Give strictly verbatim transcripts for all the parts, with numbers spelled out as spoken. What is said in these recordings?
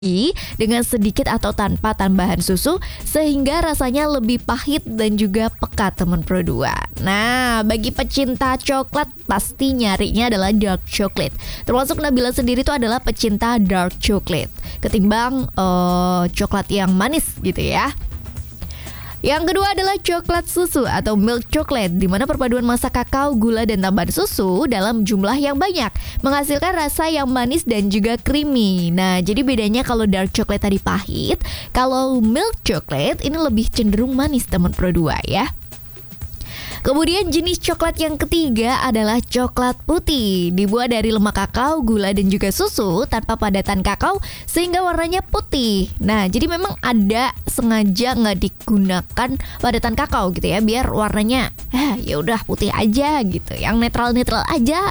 dengan sedikit atau tanpa tambahan susu sehingga rasanya lebih pahit dan juga pekat teman Pro dua. Nah, bagi pecinta coklat pasti nyarinya adalah dark chocolate. Termasuk Nabila sendiri itu adalah pecinta dark chocolate ketimbang uh, coklat yang manis gitu ya. Yang kedua adalah coklat susu atau milk chocolate, di mana perpaduan masa kakao, gula, dan tambahan susu dalam jumlah yang banyak menghasilkan rasa yang manis dan juga creamy. Nah, jadi bedanya kalau dark chocolate tadi pahit, kalau milk chocolate ini lebih cenderung manis teman Pro dua ya. Kemudian jenis coklat yang ketiga adalah coklat putih. Dibuat dari lemak kakao, gula, dan juga susu tanpa padatan kakao sehingga warnanya putih. Nah, jadi memang ada sengaja nggak digunakan padatan kakao gitu ya, biar warnanya eh, ya udah putih aja gitu, yang netral-netral aja.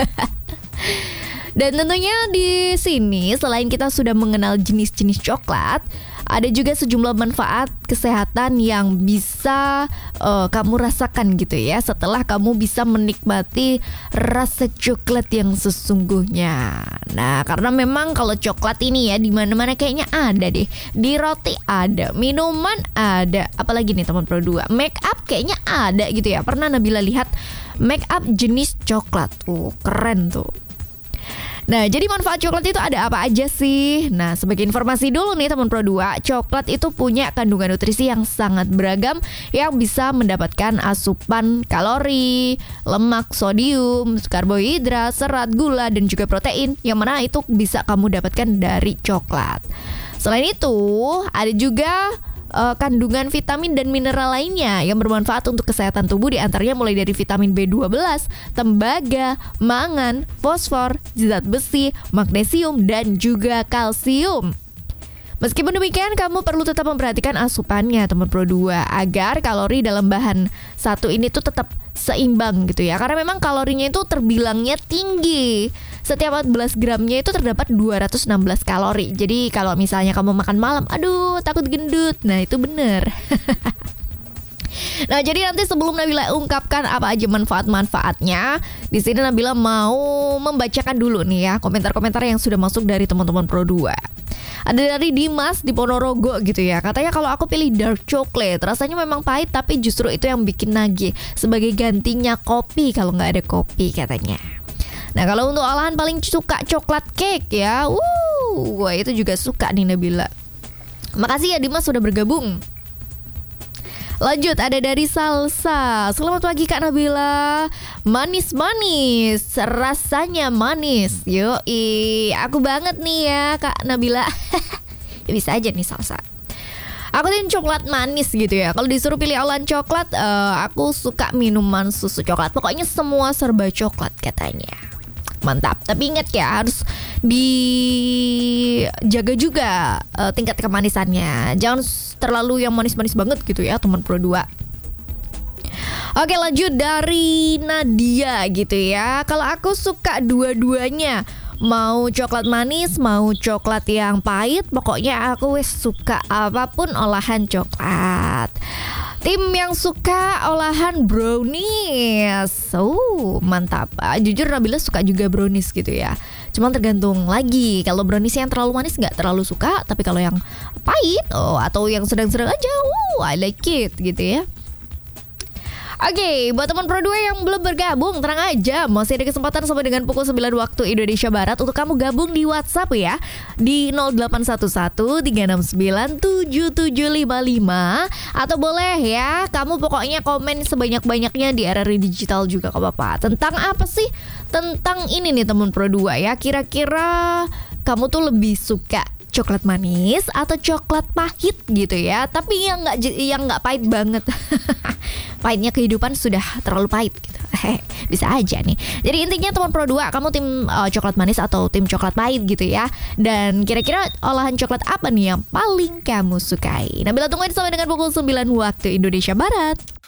Dan tentunya di sini selain kita sudah mengenal jenis-jenis coklat, ada juga sejumlah manfaat kesehatan yang bisa uh, kamu rasakan gitu ya setelah kamu bisa menikmati rasa coklat yang sesungguhnya. Nah, karena memang kalau coklat ini ya di mana-mana kayaknya ada deh. Di roti ada, minuman ada, apalagi nih teman Pro dua, make up kayaknya ada gitu ya. Pernah Nabila lihat make up jenis coklat. Tuh, keren tuh. Nah, jadi manfaat coklat itu ada apa aja sih? Nah, sebagai informasi dulu nih teman Pro dua, coklat itu punya kandungan nutrisi yang sangat beragam yang bisa mendapatkan asupan kalori, lemak, sodium, karbohidrat, serat, gula, dan juga protein yang mana itu bisa kamu dapatkan dari coklat. Selain itu, ada juga Uh, kandungan vitamin dan mineral lainnya yang bermanfaat untuk kesehatan tubuh, diantaranya mulai dari vitamin B dua belas, tembaga, mangan, fosfor, zat besi, magnesium, dan juga kalsium. Meskipun demikian, kamu perlu tetap memperhatikan asupannya teman Pro dua agar kalori dalam bahan satu ini tuh tetap seimbang gitu ya. Karena memang kalorinya itu terbilangnya tinggi. Setiap empat belas gramnya itu terdapat dua ratus enam belas kalori. Jadi kalau misalnya kamu makan malam, aduh takut gendut. Nah, itu bener. Nah, jadi nanti sebelum Nabila ungkapkan apa aja manfaat-manfaatnya, di sini Nabila mau membacakan dulu nih ya komentar-komentar yang sudah masuk dari teman-teman Pro dua. Ada dari Dimas di Ponorogo gitu ya. Katanya kalau aku pilih dark chocolate, rasanya memang pahit tapi justru itu yang bikin nagih sebagai gantinya kopi kalau nggak ada kopi katanya. Nah, kalau untuk olahan paling suka coklat cake ya. Wuh, gue itu juga suka nih Nabila. Makasih ya Dimas sudah bergabung. Lanjut, ada dari Salsa. Selamat pagi Kak Nabila. Manis-manis, rasanya manis. Yoi, aku banget nih ya Kak Nabila. Ya bisa aja nih Salsa. Aku tim coklat manis gitu ya. Kalau disuruh pilih olahan coklat, uh, aku suka minuman susu coklat. Pokoknya semua serba coklat katanya. Mantap, tapi ingat ya harus dijaga juga uh, tingkat kemanisannya. Jangan terlalu yang manis-manis banget gitu ya teman Pro dua. Oke, lanjut dari Nadia gitu ya. Kalau aku suka dua-duanya, mau coklat manis, mau coklat yang pahit, pokoknya aku wes suka apapun olahan coklat. Tim yang suka olahan brownies. Oh, mantap. Jujur Nabila suka juga brownies gitu ya. Cuman tergantung lagi. Kalau brownies yang terlalu manis gak terlalu suka. Tapi kalau yang pahit oh, atau yang sedang-sedang aja, oh, I like it gitu ya. Oke, okay, buat teman Pro dua yang belum bergabung, tenang aja, masih ada kesempatan sampai dengan pukul sembilan waktu Indonesia Barat untuk kamu gabung di WhatsApp ya, di nol delapan satu satu tiga enam sembilan tujuh tujuh lima lima. Atau boleh ya, kamu pokoknya komen sebanyak-banyaknya di R R I Digital juga gak apa-apa. Tentang apa sih? Tentang ini nih teman Pro dua ya, kira-kira kamu tuh lebih suka coklat manis atau coklat pahit gitu ya, tapi yang nggak yang nggak pahit banget. Pahitnya kehidupan sudah terlalu pahit gitu. Bisa aja nih. Jadi intinya teman Pro dua, kamu tim uh, coklat manis atau tim coklat pahit gitu ya. Dan kira-kira olahan coklat apa nih yang paling kamu sukai? Nabila tungguin sampai dengan pukul sembilan waktu Indonesia Barat.